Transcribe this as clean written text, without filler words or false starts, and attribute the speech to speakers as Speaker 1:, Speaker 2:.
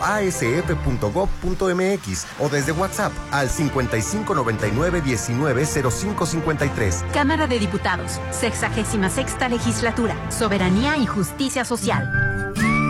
Speaker 1: www.asf.gov.mx o desde WhatsApp al 5599-190553.
Speaker 2: Cámara de Diputados, 66ª Legislatura, Soberanía y Justicia Social.